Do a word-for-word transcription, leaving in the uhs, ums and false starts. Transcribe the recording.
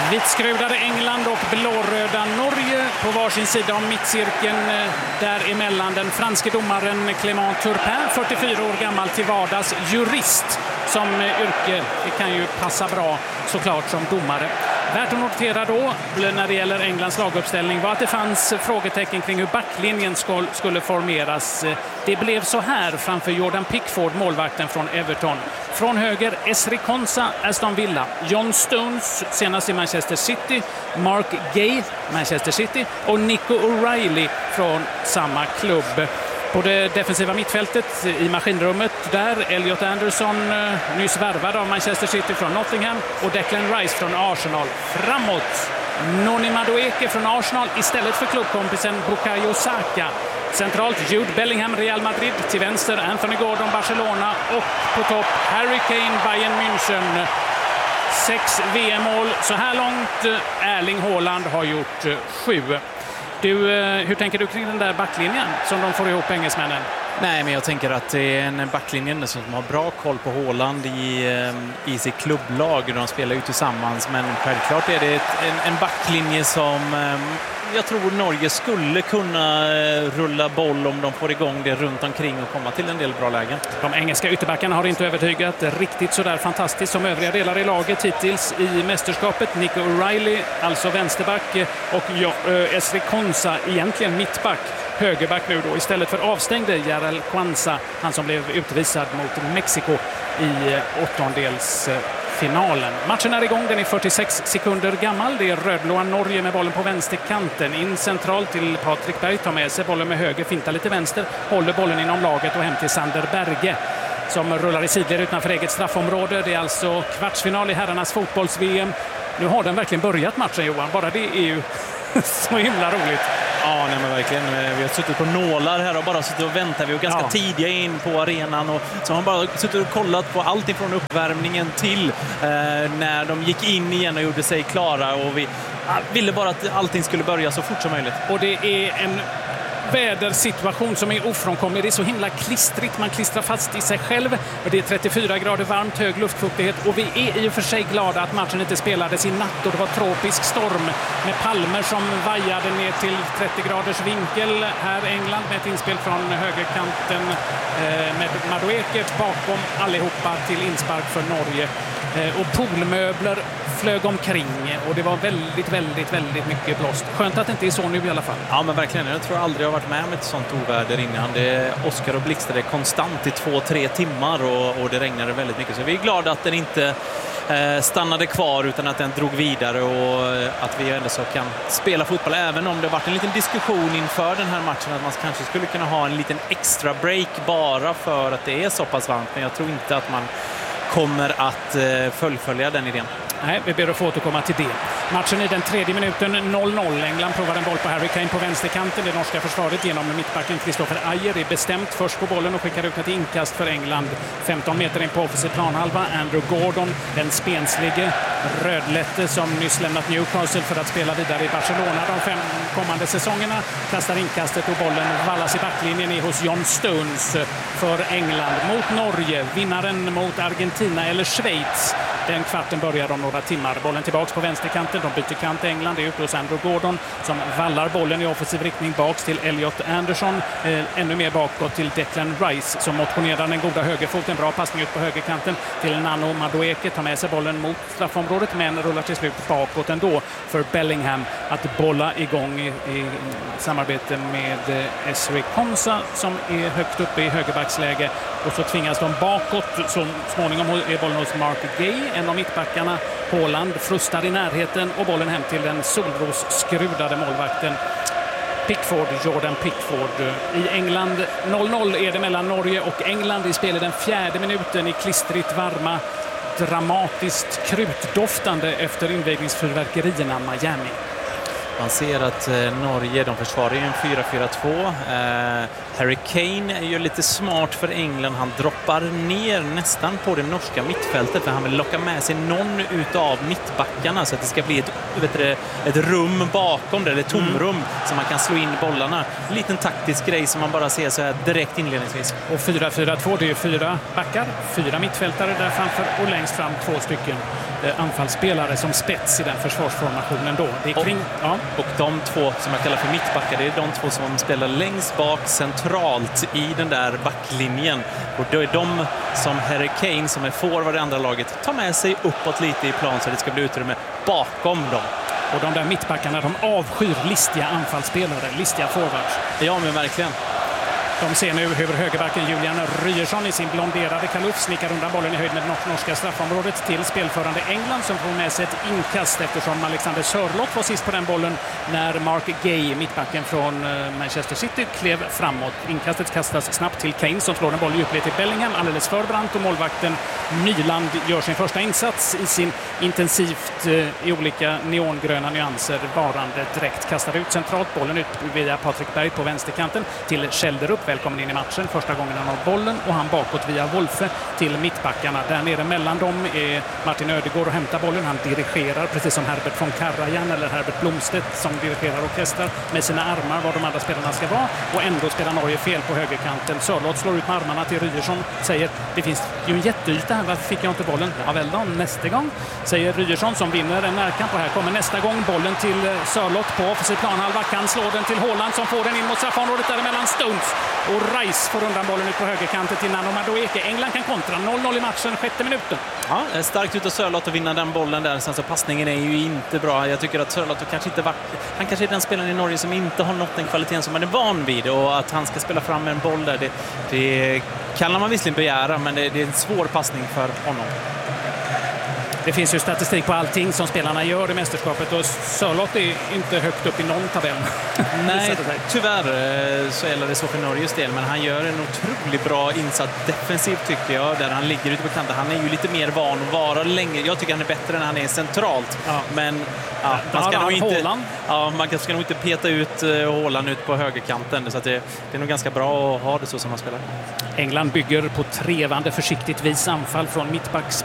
Vitskrudade England och blåröda Norge på varsin sida om mittcirkeln. Däremellan den franske domaren Clément Turpin, fyrtiofyra år gammal till vardags, jurist som yrke. Det kan ju passa bra såklart som domare. Värt att notera då när det gäller Englands laguppställning var att det fanns frågetecken kring hur backlinjen skulle formeras. Det blev så här framför Jordan Pickford, målvakten från Everton. Från höger Esri Konsa, Aston Villa. John Stones, senast i Manchester City. Mark Gay, Manchester City. Och Nico O'Reilly från samma klubb. På det defensiva mittfältet i maskinrummet där Elliot Anderson, nyss värvad av Manchester City från Nottingham, och Declan Rice från Arsenal. Framåt Noni Madueke från Arsenal istället för klubbkompisen Bukayo Saka. Centralt Jude Bellingham, Real Madrid. Till vänster Anthony Gordon, Barcelona. Och på topp Harry Kane, Bayern München. Sex V M-mål så här långt. Erling Haaland har gjort sju. Du, hur tänker du kring den där backlinjen som de får ihop, engelsmännen? Nej, men jag tänker att det är en backlinje som har bra koll på Haaland i, i sitt klubblag. De spelar ju tillsammans, men självklart är det ett, en, en backlinje som jag tror Norge skulle kunna rulla boll om de får igång det runt omkring och komma till en del bra lägen. De engelska ytterbackarna har inte övertygat riktigt så där fantastiskt som övriga delar i laget hittills i mästerskapet. Nico O'Reilly, alltså vänsterback, och Esri Konsa, egentligen mittback. Högerback nu då, istället för avstängde Jarel Kwanza, han som blev utvisad mot Mexiko i åttondelsfinalen. Matchen är igång, den är fyrtiosex sekunder gammal. Det är rödblåa Norge med bollen på vänsterkanten. In centralt till Patrik Berg, tar med sig bollen med höger, fintar lite vänster, håller bollen inom laget och hem till Sander Berge som rullar i sidled utanför eget straffområde. Det är alltså kvartsfinal i herrarnas fotbolls-V M. Nu har den verkligen börjat matchen, Johan. Bara det är ju så himla roligt. Ja, nej, men verkligen. Vi har suttit på nålar här och bara suttit och väntat. Vi var ganska ja. tidiga in på arenan och så har man bara suttit och kollat på allt ifrån uppvärmningen till eh, när de gick in igen och gjorde sig klara, och vi ja, ville bara att allting skulle börja så fort som möjligt. Och det är en vädersituation som är ofrånkomlig. Det är så himla klistrigt, man klistrar fast i sig själv, och det är trettiofyra grader varmt, hög luftfuktighet, och vi är i och för sig glada att matchen inte spelades i natt och det var tropisk storm med palmer som vajade ner till trettio graders vinkel. Här England med ett inspel från högerkanten eh, med Madueke bakom allihopa till inspark för Norge. Eh, och poolmöbler flög omkring och det var väldigt, väldigt, väldigt mycket blåst. Skönt att det inte är så nu i alla fall. Ja, men verkligen. Jag tror aldrig jag har varit med om ett sånt oväder innan. Det Oskar och blixtrade konstant i två, tre timmar och, och det regnade väldigt mycket. Så vi är glada att den inte eh, stannade kvar utan att den drog vidare och att vi ändå så kan spela fotboll. Även om det varit en liten diskussion inför den här matchen att man kanske skulle kunna ha en liten extra break bara för att det är så pass varmt. Men jag tror inte att man kommer att eh, fullfölja den idén. Nej, vi ber att få återkomma till det. Matchen i den tredje minuten, noll noll. England provar en boll på Harry Kane på vänsterkanten. Det norska försvaret genom mittbacken Christopher Ayer är bestämt först på bollen och skickar ut ett inkast för England. femton meter in på offensiv planhalva. Andrew Gordon, den spenslige rödlätte som nyss lämnat Newcastle för att spela vidare i Barcelona de fem kommande säsongerna, kastar inkastet och bollen vallas i backlinjen är hos John Stones för England mot Norge. Vinnaren mot Argentina eller Schweiz. Den kvarten börjar om några timmar. Bollen tillbaks på vänsterkanten. De byter kant England. Det är ute hos Andrew Gordon som vallar bollen i offensiv riktning baks till Elliot Anderson. Eh, ännu mer bakåt till Declan Rice som motionerar den goda högerfoten. Bra passning ut på högerkanten till Nano Madueke. Tar med sig bollen mot straffområdet men rullar till slut bakåt ändå för Bellingham att bolla igång i, i samarbete med eh, Esri Konsa som är högt uppe i högerbacksläge. Och så tvingas de bakåt. Så småningom är bollen hos Mark Gay, en av mittbackarna. Haaland frustar i närheten och bollen hem till den solrosskrudade målvakten Pickford, Jordan Pickford. I England noll noll är det mellan Norge och England i spel i den fjärde minuten i klistrigt varma, dramatiskt krutdoftande efter invägningsfyrverkerierna Miami. Man ser att eh, Norge, de försvarar ju en fyra fyra två. Eh, Harry Kane är ju lite smart för England. Han droppar ner nästan på det norska mittfältet för han vill locka med sig någon utav mittbackarna så att det ska bli ett, vet du, ett rum bakom det, eller tomrum, mm. så man kan slå in bollarna. En liten taktisk grej som man bara ser så här direkt inledningsvis. Och fyra fyra två, det är ju fyra backar, fyra mittfältare där framför och längst fram två stycken anfallsspelare som spets i den försvarsformationen då. Det är kring, och, ja. och de två som jag kallar för mittbackar, det är de två som spelar längst bak centralt i den där backlinjen. Och då är de som Harry Kane, som är forward i andra laget, tar med sig uppåt lite i plan så det ska bli utrymme bakom dem. Och de där mittbackarna, de avskyr listiga anfallsspelare, listiga forwards. Ja, men verkligen. De ser nu hur högerbacken Julian Ryerson i sin blonderade kalufs snickar undan bollen i höjd med det norska straffområdet till spelförande England som får med sig ett inkast eftersom Alexander Sörloth var sist på den bollen när Mark Gay, mittbacken från Manchester City, klev framåt. Inkastet kastas snabbt till Kane som slår en boll i djupled till Bellingham, alldeles för brant, och målvakten Nyland gör sin första insats i sin intensivt i olika neongröna nyanser varande dräkt. Kastar ut centralt bollen ut via Patrik Berg på vänsterkanten till Schelderup. Välkommen in i matchen. Första gången han har bollen och han bakåt via Wolfe till mittbackarna. Där nere mellan dem är Martin Ödegård och hämtar bollen. Han dirigerar precis som Herbert von Karajan eller Herbert Blomstedt som dirigerar orkestrar med sina armar var de andra spelarna ska vara, och ändå spelar Norge fel på högerkanten. Sörloth slår ut med armarna till Ryerson, säger det finns ju en jätteyta här, varför fick jag inte bollen? Ja väl då, nästa gång, säger Ryerson som vinner en närkamp, och här kommer nästa gång bollen till Sörloth på offensiv planhalva. Kan slå den till Haaland som får den in mot straffområdet däremellan Stones. Och Rice får undan bollen ut på högerkanten till Nano Madueke. England kan kontra. noll noll i matchen, sjätte minuten. Ja, starkt ut av Sörloth att vinna den bollen där. Sen så passningen är ju inte bra. Jag tycker att Sörloth kanske inte varit... Han kanske är den spelaren i Norge som inte har nått den kvaliteten som man är van vid. Och att han ska spela fram en boll där, det, det kan man visserligen begära, men det, det är en svår passning för honom. Det finns ju statistik på allting som spelarna gör i mästerskapet, och Sörloth är inte högt upp i någon tabell. Nej, tyvärr så är det så för Norges del, men han gör en otroligt bra insats defensivt tycker jag, där han ligger ute på kanten. Han är ju lite mer van att vara längre. Jag tycker han är bättre när han är centralt. Ja. Men ja, man, ska nog inte, ja, man ska nog inte peta ut Haaland ut på högerkanten, så att det, det är nog ganska bra att ha det så som han spelar. England bygger på trevande försiktigt vis anfall från mittbacks